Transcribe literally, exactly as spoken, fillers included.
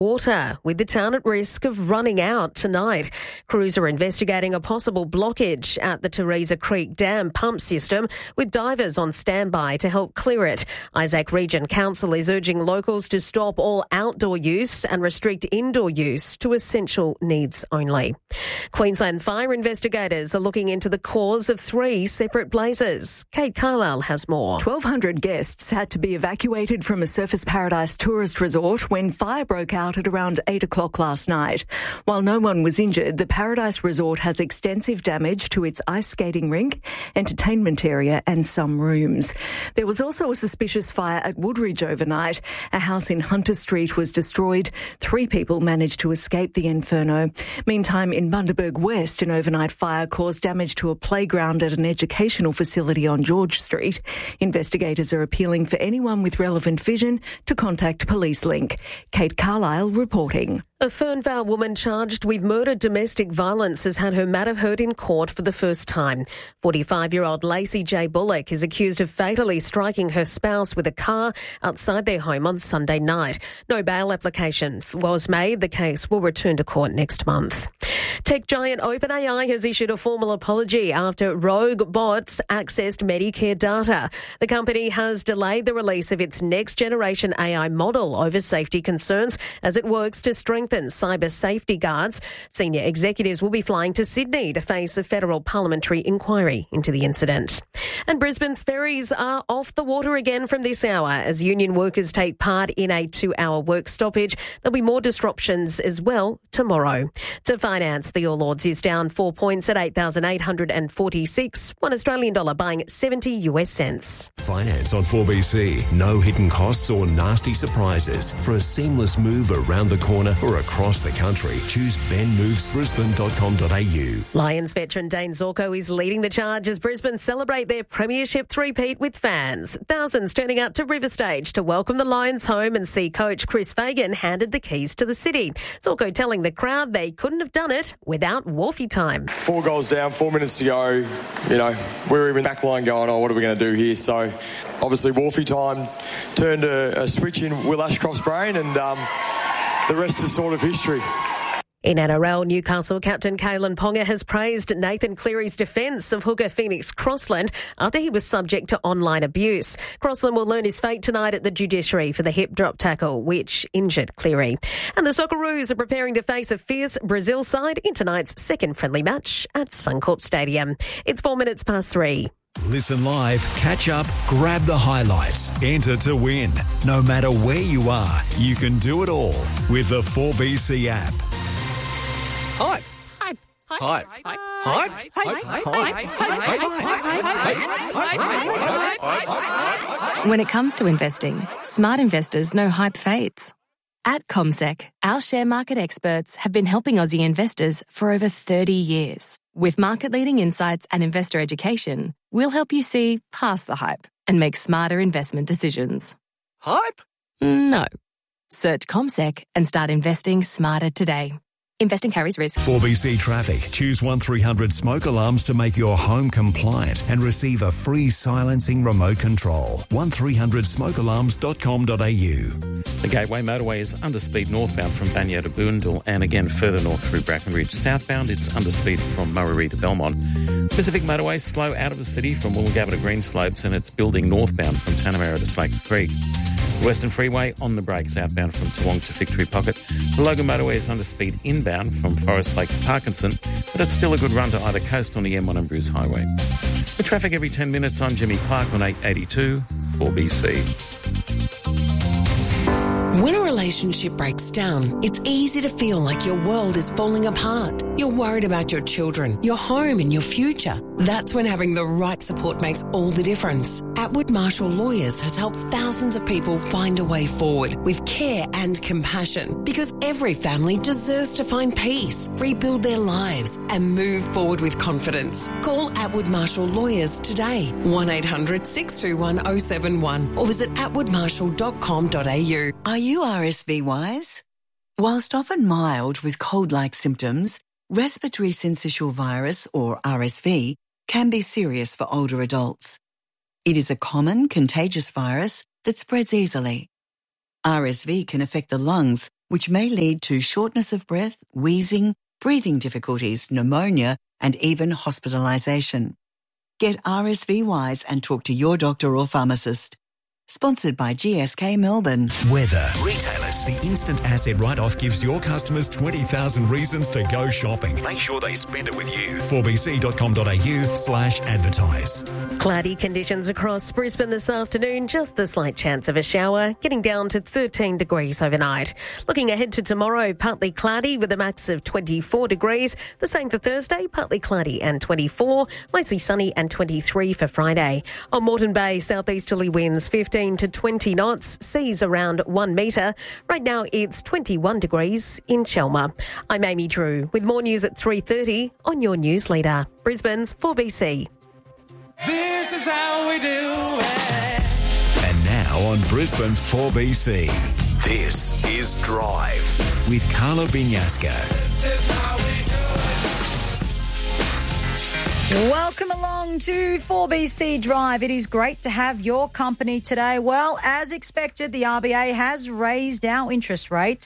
Water, with the town at risk of running out tonight. Crews are investigating a possible blockage at the Theresa Creek Dam pump system, with divers on standby to help clear it. Isaac Region Council is urging locals to stop all outdoor use and restrict indoor use to essential needs only. Queensland fire investigators are looking into the cause of three separate blazes. Kate Carlisle has more. twelve hundred guests had to be evacuated from a Surfers Paradise tourist resort when fire broke out at around eight o'clock last night. While no one was injured, the Paradise Resort has extensive damage to its ice skating rink, entertainment area and some rooms. There was also a suspicious fire at Woodridge overnight. A house in Hunter Street was destroyed. Three people managed to escape the inferno. Meantime, in Bundaberg West, an overnight fire caused damage to a playground at an educational facility on George Street. Investigators are appealing for anyone with relevant vision to contact Police Link. Kate Carlisle reporting. A Fernvale woman charged with murder domestic violence has had her matter heard in court for the first time. forty-five-year-old Lacey J. Bullock is accused of fatally striking her spouse with a car outside their home on Sunday night. No bail application was made. The case will return to court next month. Tech giant OpenAI has issued a formal apology after rogue bots accessed Medicare data. The company has delayed the release of its next-generation A I model over safety concerns as it works to strengthen cyber safety guards. Senior executives will be flying to Sydney to face a federal parliamentary inquiry into the incident. And Brisbane's ferries are off the water again from this hour as union workers take part in a two-hour work stoppage. There'll be more disruptions as well tomorrow. To finance, the All Ords is down four points at eight thousand eight hundred forty-six. One Australian dollar buying seventy US cents. Finance on four B C. No hidden costs or nasty surprises. For a seamless move around the corner or across the country, choose ben moves brisbane dot com dot a u. Lions veteran Dane Zorko is leading the charge as Brisbane celebrate their premiership three-peat with fans. Thousands turning out to River Stage to welcome the Lions home and see coach Chris Fagan handed the keys to the city. Zorko telling the crowd they couldn't have done it without Wharfie time. Four goals down, four minutes to go. You know, we're even back line going, oh, what are we going to do here? So obviously Wharfie time turned a, a switch in Will Ashcroft's brain and um, the rest is sort of history. In N R L, Newcastle captain Kalen Ponga has praised Nathan Cleary's defence of hooker Phoenix Crossland after he was subject to online abuse. Crossland will learn his fate tonight at the judiciary for the hip drop tackle, which injured Cleary. And the Socceroos are preparing to face a fierce Brazil side in tonight's second friendly match at Suncorp Stadium. It's four minutes past three. Listen live, catch up, grab the highlights, enter to win. No matter where you are, you can do it all with the four B C app. Hype. Hype. Hype. Hype. Hype. Hype. When it comes to investing, smart investors know hype fades. At CommSec, our share market experts have been helping Aussie investors for over thirty years. With market-leading insights and investor education, we'll help you see past the hype and make smarter investment decisions. Hype? No. Search CommSec and start investing smarter today. Investing carries risk. four B C Traffic. Choose one three hundred smoke alarms to make your home compliant and receive a free silencing remote control. one three hundred smoke alarms dot com dot a u. The Gateway Motorway is underspeed northbound from Banyota to Boondall and again further north through Brackenridge. Southbound, it's underspeed from Murray to Belmont. Pacific Motorway slow out of the city from Woolloongabba to Greenslopes and it's building northbound from Tanamera to Slate Creek. The Western Freeway on the brakes outbound from Toowong to Victory Pocket. The Logan Motorway is underspeed inbound from Forest Lake to Parkinson, but it's still a good run to either coast on the M one and Bruce Highway. For traffic every ten minutes, I'm Jimmy Clark on eight eighty-two four B C. When a relationship breaks down, it's easy to feel like your world is falling apart. You're worried about your children, your home and your future. That's when having the right support makes all the difference. Atwood Marshall Lawyers has helped thousands of people find a way forward with care and compassion because every family deserves to find peace, rebuild their lives and move forward with confidence. Call Atwood Marshall Lawyers today, one eight hundred six two one oh seven one or visit atwood marshall dot com dot a u. Are you R S V wise? Whilst often mild with cold-like symptoms, respiratory syncytial virus, or R S V, can be serious for older adults. It is a common contagious virus that spreads easily. R S V can affect the lungs, which may lead to shortness of breath, wheezing, breathing difficulties, pneumonia, and even hospitalisation. Get R S V wise and talk to your doctor or pharmacist. Sponsored by G S K Melbourne. Weather. Retailers. The instant asset write-off gives your customers twenty thousand reasons to go shopping. Make sure they spend it with you. four b c dot com dot a u slash advertise. Cloudy conditions across Brisbane this afternoon. Just the slight chance of a shower, getting down to thirteen degrees overnight. Looking ahead to tomorrow, partly cloudy with a max of twenty-four degrees. The same for Thursday, partly cloudy and twenty-four. Mostly sunny and twenty-three for Friday. On Moreton Bay, southeasterly winds fifteen to twenty knots, seas around one metre. Right now it's twenty-one degrees in Chelmer. I'm Amy Drew with more news at three thirty on your news leader, Brisbane's four B C. This is how we do it. And now on Brisbane's four B C, this is Drive with Carla Binyasca. Welcome along to four B C Drive. It is great to have your company today. Well, as expected, the R B A has raised our interest rates.